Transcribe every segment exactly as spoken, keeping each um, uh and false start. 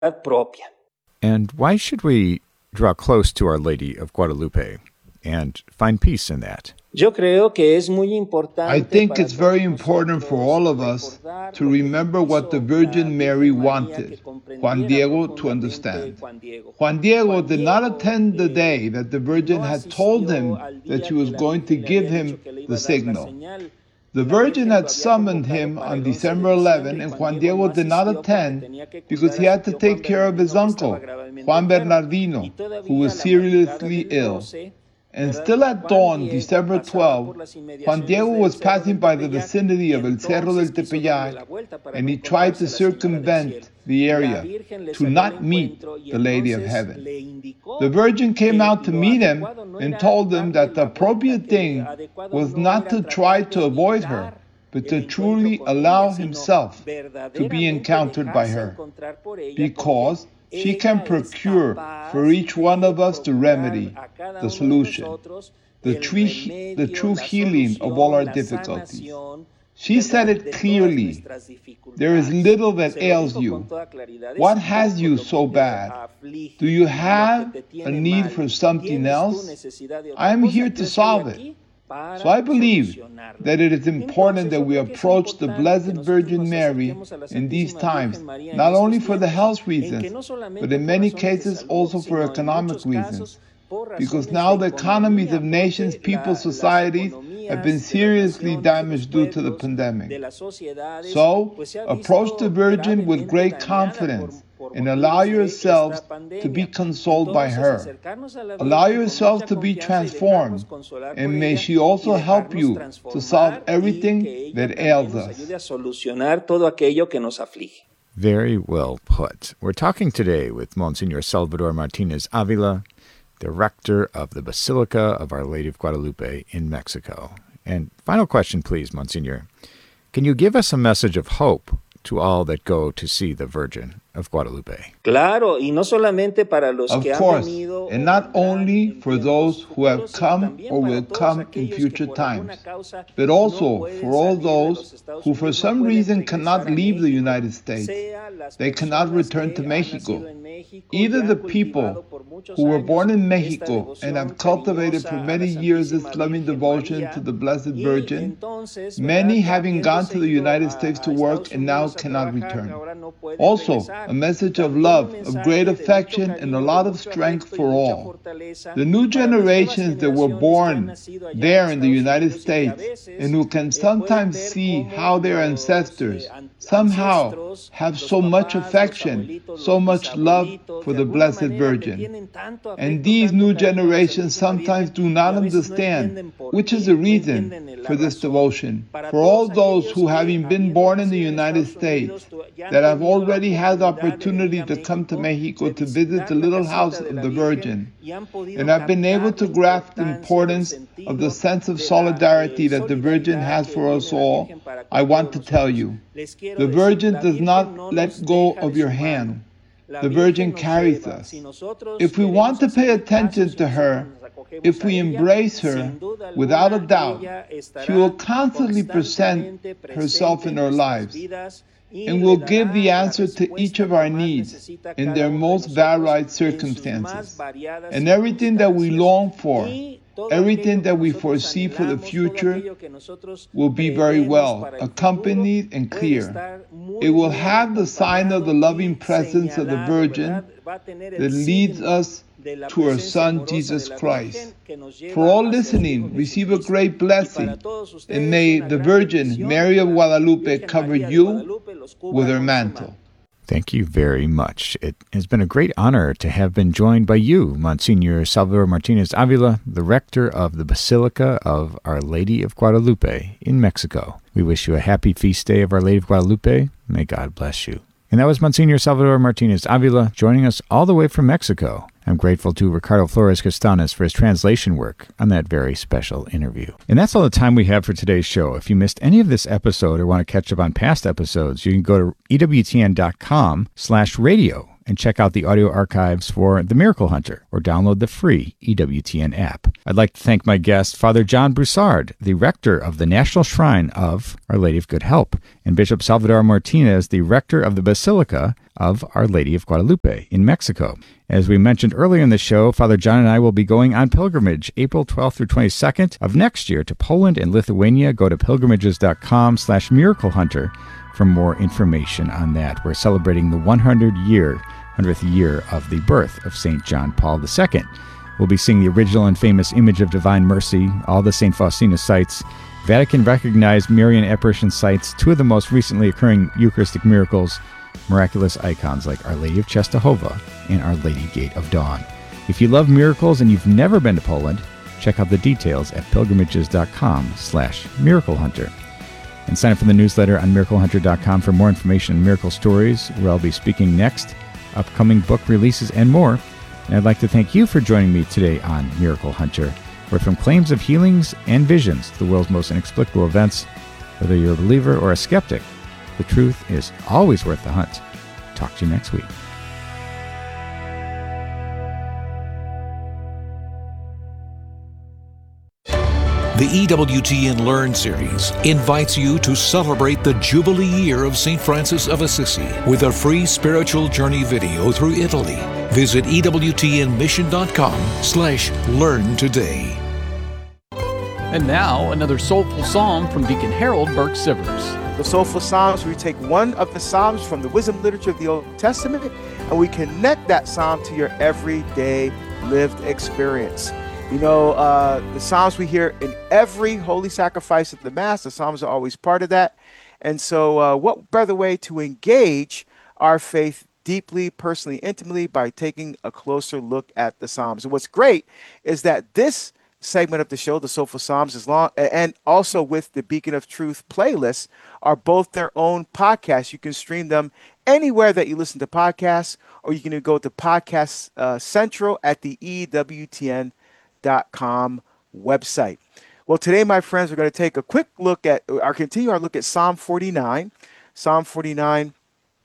propia. And why should we draw close to Our Lady of Guadalupe and find peace in that? Yo creo que es muy importante. I think it's very important for all of us to remember what the Virgin Mary wanted Juan Diego to understand. Juan Diego did not attend the day that the Virgin had told him that she was going to give him the signal. The Virgin had summoned him on December eleventh, and Juan Diego did not attend because he had to take care of his uncle, Juan Bernardino, who was seriously ill. And still at dawn, December twelfth, Juan Diego was passing by the vicinity of El Cerro del Tepeyac, and he tried to circumvent the area to not meet the Lady of Heaven. The Virgin came out to meet him and told him that the appropriate thing was not to try to avoid her, but to truly allow himself to be encountered by her, because she can procure for each one of us the remedy, the solution, the true, the true healing of all our difficulties. She said it clearly. There is little that ails you. What has you so bad? Do you have a need for something else? I am here to solve it. So I believe that it is important that we approach the Blessed Virgin Mary in these times, not only for the health reasons, but in many cases also for economic reasons, because now the economies of nations, people, societies have been seriously damaged due to the pandemic. So, approach the Virgin with great confidence and allow yourselves to be consoled by her. Allow yourselves to be transformed, and may she also help you to solve everything that ails us. Very well put. We're talking today with Monsignor Salvador Martinez Avila, the rector of the Basilica of Our Lady of Guadalupe in Mexico. And final question, please, Monsignor. Can you give us a message of hope to all that go to see the Virgin of Guadalupe? Claro, y no solamente para los of que course, han venido, and not only for those who have come or will come in future times, but also for all those who for some reason cannot leave the United States. They cannot return to Mexico. Either the people who were born in Mexico and have cultivated for many years this loving devotion to the Blessed Virgin, many having gone to the United States to work and now cannot return. Also, a message of love, of great affection, and a lot of strength for all. The new generations that were born there in the United States and who can sometimes see how their ancestors somehow have so much affection, so much love for the Blessed Virgin. And these new generations sometimes do not understand, which is the reason for this devotion. For all those who, having been born in the United States, that have already had the opportunity to come to Mexico to visit the little house of the Virgin, and have been able to grasp the importance of the sense of solidarity that the Virgin has for us all, I want to tell you, the Virgin does not let go of your hand. The Virgin carries us. If we want to pay attention to her, if we embrace her, without a doubt, she will constantly present herself in our lives and will give the answer to each of our needs in their most varied circumstances. And everything that we long for, everything that we foresee for the future will be very well accompanied and clear. It will have the sign of the loving presence of the Virgin that leads us to her Son, Jesus Christ. For all listening, receive a great blessing, and may the Virgin, Mary of Guadalupe, cover you with her mantle. Thank you very much. It has been a great honor to have been joined by you, Monsignor Salvador Martinez Avila, the rector of the Basilica of Our Lady of Guadalupe in Mexico. We wish you a happy feast day of Our Lady of Guadalupe. May God bless you. And that was Monsignor Salvador Martinez Avila joining us all the way from Mexico. I'm grateful to Ricardo Flores Castanes for his translation work on that very special interview. And that's all the time we have for today's show. If you missed any of this episode or want to catch up on past episodes, you can go to E W T N dot com slash radio and check out the audio archives for The Miracle Hunter or download the free E W T N app. I'd like to thank my guest, Father John Broussard, the rector of the National Shrine of Our Lady of Good Help, and Bishop Salvador Martinez, the rector of the Basilica of Our Lady of Guadalupe in Mexico. As we mentioned earlier in the show, Father John and I will be going on pilgrimage April twelfth through twenty-second of next year to Poland and Lithuania. Go to pilgrimages.com slash Miracle Hunter for more information on that. We're celebrating the one hundredth year, one hundredth year of the birth of Saint John Paul the Second. We'll be seeing the original and famous image of Divine Mercy, all the Saint Faustina sites, Vatican-recognized Marian apparition sites, two of the most recently occurring Eucharistic miracles, miraculous icons like Our Lady of Czestochowa and Our Lady Gate of Dawn. If you love miracles and you've never been to Poland, check out the details at pilgrimages.com slash Miracle Hunter. And sign up for the newsletter on miracle hunter dot com for more information and miracle stories, where I'll be speaking next, upcoming book releases, and more. And I'd like to thank you for joining me today on Miracle Hunter, where from claims of healings and visions to the world's most inexplicable events, whether you're a believer or a skeptic, the truth is always worth the hunt. Talk to you next week. The E W T N Learn series invites you to celebrate the Jubilee year of Saint Francis of Assisi with a free spiritual journey video through Italy. Visit ewtnmission.com slash learn today. And now, another soulful psalm from Deacon Harold Burke Sivers. The Soulful Psalms, we take one of the Psalms from the wisdom literature of the Old Testament, and we connect that Psalm to your everyday lived experience. You know, uh, the Psalms we hear in every holy sacrifice at the Mass, the Psalms are always part of that. And so uh, what better way to engage our faith deeply, personally, intimately, by taking a closer look at the Psalms. And what's great is that this segment of the show, the Soulful Psalms, is long, and also with the Beacon of Truth playlists, are both their own podcasts. You can stream them anywhere that you listen to podcasts, or you can go to Podcast uh, Central at the E W T N dot com website. Well, today, my friends, we're going to take a quick look at, or continue our look at Psalm forty-nine. Psalm forty-nine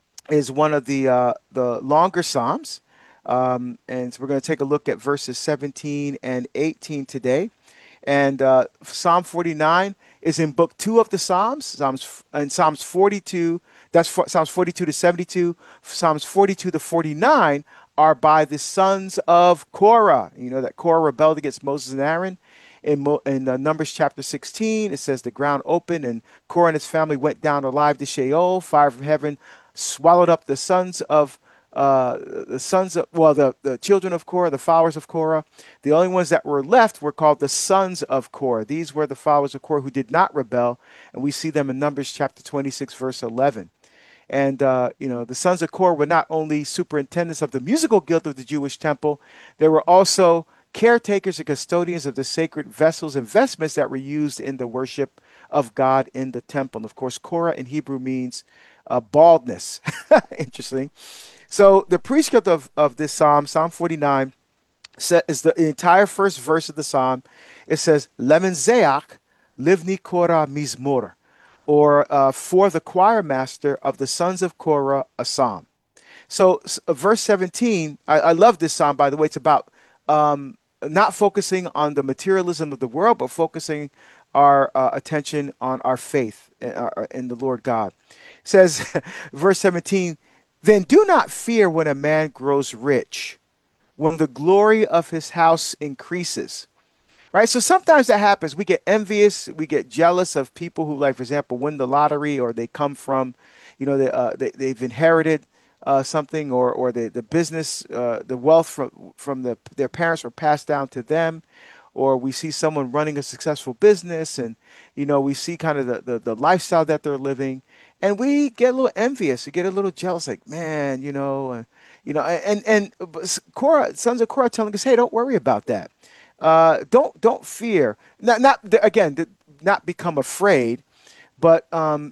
is one of the uh, the longer Psalms. Um, and so we're going to take a look at verses seventeen and eighteen today. And uh, Psalm forty-nine is in book two of the Psalms. Psalms and Psalms forty-two, that's for, Psalms forty-two to seventy-two. Psalms forty-two to forty-nine are by the sons of Korah. You know that Korah rebelled against Moses and Aaron. In, Mo, in uh, Numbers chapter sixteen, it says the ground opened and Korah and his family went down alive to Sheol. Fire from heaven swallowed up the sons of uh, the sons of well the, the children of Korah, the followers of Korah. The only ones that were left were called the sons of Korah. These were the followers of Korah who did not rebel, and we see them in Numbers chapter twenty-six, verse eleven. And, uh, you know, the sons of Korah were not only superintendents of the musical guild of the Jewish temple, they were also caretakers and custodians of the sacred vessels and vestments that were used in the worship of God in the temple. And, of course, Korah in Hebrew means uh, baldness. Interesting. So the prescript of, of this psalm, Psalm forty-nine, is the entire first verse of the psalm. It says, Lemenzeach livni Korah mizmor, or uh, for the choir master of the sons of Korah, a psalm. So uh, verse seventeen, I, I love this psalm, by the way. It's about um, not focusing on the materialism of the world, but focusing our uh, attention on our faith in, uh, in the Lord God. It says, verse seventeen, then do not fear when a man grows rich, when the glory of his house increases. Right, so sometimes that happens. We get envious, we get jealous of people who, like, for example, win the lottery, or they come from, you know, they, uh, they they've inherited uh, something, or or the the business, uh, the wealth from from the their parents were passed down to them, or we see someone running a successful business, and you know we see kind of the the, the lifestyle that they're living, and we get a little envious, we get a little jealous, like, man, you know, uh, you know, and and Korah, sons of Korah, telling us, hey, don't worry about that. Uh, don't don't fear. Not not again. Not become afraid, but um,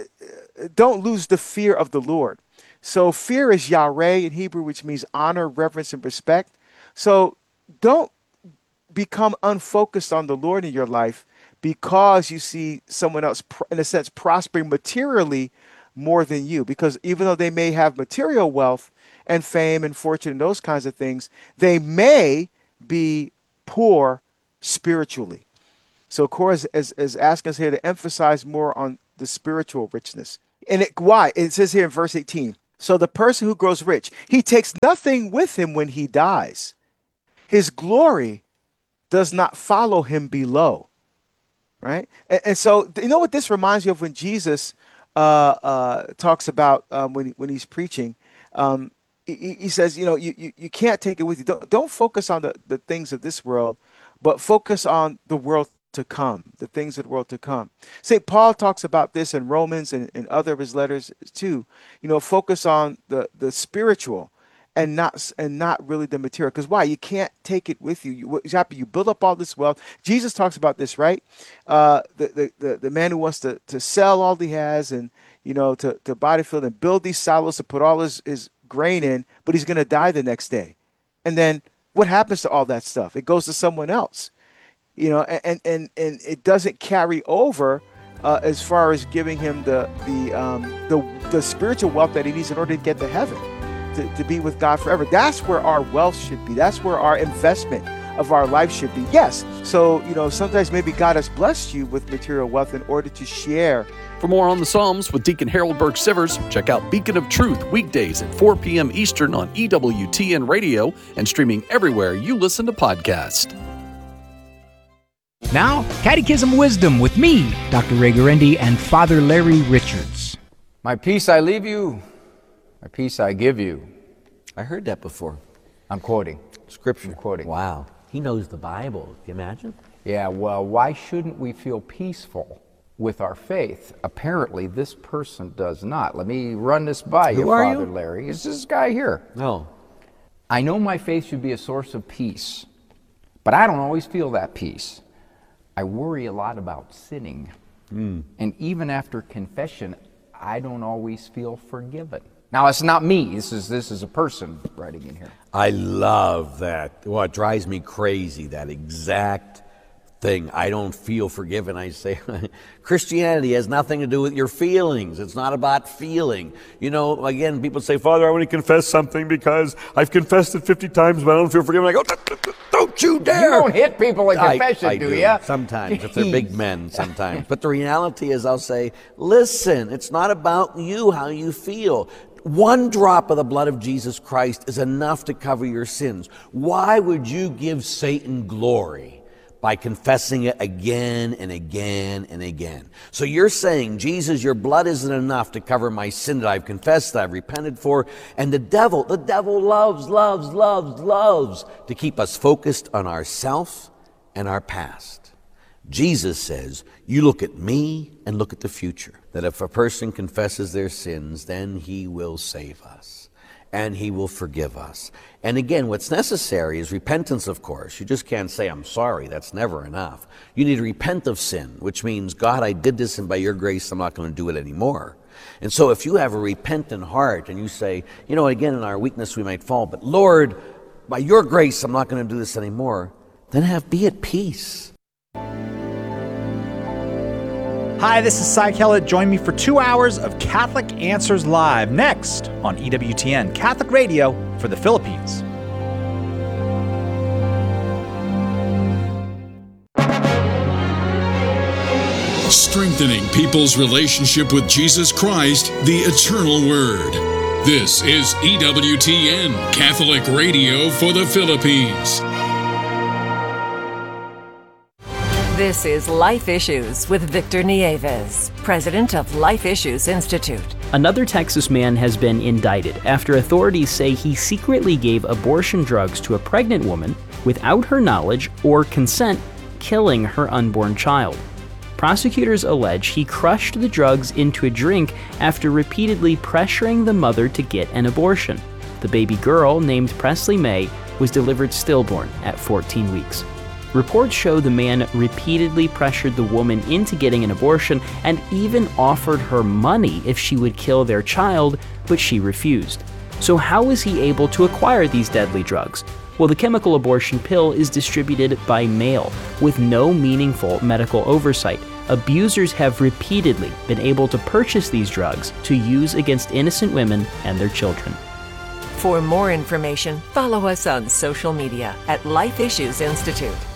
don't lose the fear of the Lord. So fear is yareh in Hebrew, which means honor, reverence, and respect. So don't become unfocused on the Lord in your life because you see someone else, in a sense, prospering materially more than you. Because even though they may have material wealth and fame and fortune and those kinds of things, they may be poor spiritually. So Korah is, is, is asking us here to emphasize more on the spiritual richness. And it, why? It says here in verse eighteen, so the person who grows rich, he takes nothing with him when he dies. His glory does not follow him below. Right? And, and so, you know what this reminds you of when Jesus uh, uh, talks about um, when, when he's preaching? Um, he, he says, you know, you, you, you can't take it with you. Don't, don't focus on the, the things of this world, but focus on the world to come, the things of the world to come. Saint Paul talks about this in Romans and in other of his letters too. You know, focus on the, the spiritual and not and not really the material. Because why? You can't take it with you. You, what happens? You build up all this wealth. Jesus talks about this, right? Uh, the, the the the man who wants to to sell all he has and you know to to buy the field and build these silos to put all his his grain in, but he's going to die the next day. And then what happens to all that stuff? It goes to someone else. You know, and and and it doesn't carry over uh, as far as giving him the the um, the the spiritual wealth that he needs in order to get to heaven, to, to be with God forever. That's where our wealth should be. That's where our investment of our life should be. Yes. So you know, sometimes maybe God has blessed you with material wealth in order to share. For more on the Psalms with Deacon Harold Burke-Sivers, check out Beacon of Truth weekdays at four p.m. Eastern on E W T N Radio and streaming everywhere you listen to podcasts. Now, Catechism Wisdom with me, Doctor Ray Guarendi, and Father Larry Richards. My peace I leave you, my peace I give you. I heard that before. I'm quoting. Scripture. I'm quoting. Wow. He knows the Bible. Can you imagine? Yeah, well, why shouldn't we feel peaceful with our faith? Apparently, this person does not. Let me run this by Who you, are Father you? Larry. It's this guy here. No. I know my faith should be a source of peace, but I don't always feel that peace. I worry a lot about sinning. Mm. And even after confession, I don't always feel forgiven. Now, it's not me. This is this is a person writing in here. I love that. Well, it drives me crazy, that exact thing. I don't feel forgiven. I say, Christianity has nothing to do with your feelings. It's not about feeling. You know, again, people say, Father, I want to confess something because I've confessed it fifty times, but I don't feel forgiven. I go, don't you dare. You don't hit people in confession, I, I do, do you? Sometimes, if they're big men, sometimes. But the reality is, I'll say, listen, it's not about you, how you feel. One drop of the blood of Jesus Christ is enough to cover your sins. Why would you give Satan glory by confessing it again and again and again? So you're saying, Jesus, your blood isn't enough to cover my sin that I've confessed, that I've repented for. And the devil, the devil loves, loves, loves, loves to keep us focused on ourself and our past. Jesus says, you look at me and look at the future. That if a person confesses their sins, then he will save us. And he will forgive us. And again, what's necessary is repentance, of course. You just can't say, I'm sorry. That's never enough. You need to repent of sin, which means, God, I did this, and by your grace, I'm not going to do it anymore. And so if you have a repentant heart and you say, you know, again, in our weakness we might fall, but Lord, by your grace, I'm not going to do this anymore, then have be at peace. Hi, this is Cy Kellett. Join me for two hours of Catholic Answers Live next on E W T N, Catholic Radio for the Philippines. Strengthening people's relationship with Jesus Christ, the Eternal Word. This is E W T N, Catholic Radio for the Philippines. This is Life Issues with Victor Nieves, president of Life Issues Institute. Another Texas man has been indicted after authorities say he secretly gave abortion drugs to a pregnant woman without her knowledge or consent, killing her unborn child. Prosecutors allege he crushed the drugs into a drink after repeatedly pressuring the mother to get an abortion. The baby girl, named Presley May, was delivered stillborn at fourteen weeks. Reports show the man repeatedly pressured the woman into getting an abortion and even offered her money if she would kill their child, but she refused. So how was he able to acquire these deadly drugs? Well, the chemical abortion pill is distributed by mail with no meaningful medical oversight. Abusers have repeatedly been able to purchase these drugs to use against innocent women and their children. For more information, follow us on social media at Life Issues Institute.